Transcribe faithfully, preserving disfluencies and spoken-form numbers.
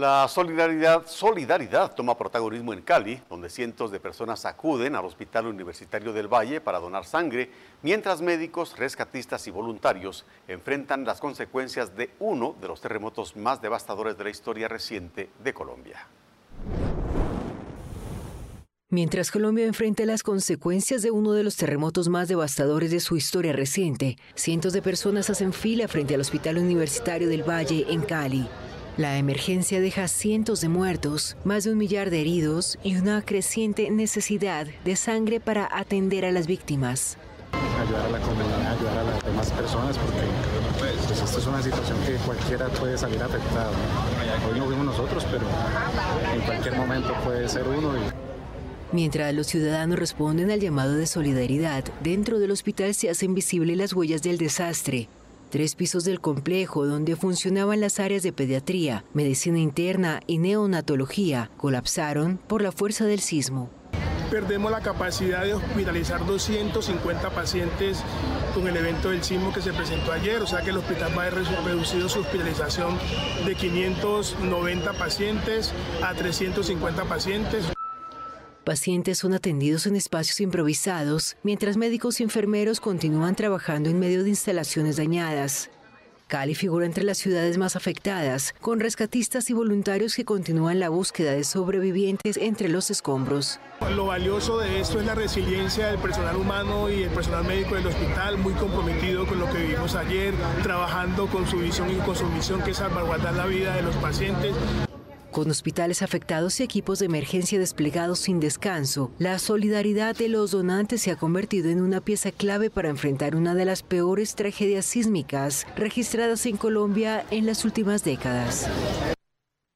La solidaridad, solidaridad toma protagonismo en Cali, donde cientos de personas acuden al Hospital Universitario del Valle para donar sangre, mientras médicos, rescatistas y voluntarios enfrentan las consecuencias de uno de los terremotos más devastadores de la historia reciente de Colombia. Mientras Colombia enfrenta las consecuencias de uno de los terremotos más devastadores de su historia reciente, cientos de personas hacen fila frente al Hospital Universitario del Valle en Cali. La emergencia deja cientos de muertos, más de un millar de heridos y una creciente necesidad de sangre para atender a las víctimas. Ayudar a la comunidad, ayudar a las demás personas, porque pues, esto es una situación que cualquiera puede salir afectado. Hoy no vimos nosotros, pero en cualquier momento puede ser uno. Y... Mientras los ciudadanos responden al llamado de solidaridad, dentro del hospital se hacen visibles las huellas del desastre. Tres pisos del complejo, donde funcionaban las áreas de pediatría, medicina interna y neonatología, colapsaron por la fuerza del sismo. Perdemos la capacidad de hospitalizar doscientos cincuenta pacientes con el evento del sismo que se presentó ayer, o sea que el hospital va a haber reducido su hospitalización de quinientos noventa pacientes a trescientos cincuenta pacientes. Pacientes son atendidos en espacios improvisados, mientras médicos y enfermeros continúan trabajando en medio de instalaciones dañadas. Cali figura entre las ciudades más afectadas, con rescatistas y voluntarios que continúan la búsqueda de sobrevivientes entre los escombros. Lo valioso de esto es la resiliencia del personal humano y el personal médico del hospital, muy comprometido con lo que vivimos ayer, trabajando con su visión y con su misión, que es salvaguardar la vida de los pacientes. Con hospitales afectados y equipos de emergencia desplegados sin descanso, la solidaridad de los donantes se ha convertido en una pieza clave para enfrentar una de las peores tragedias sísmicas registradas en Colombia en las últimas décadas.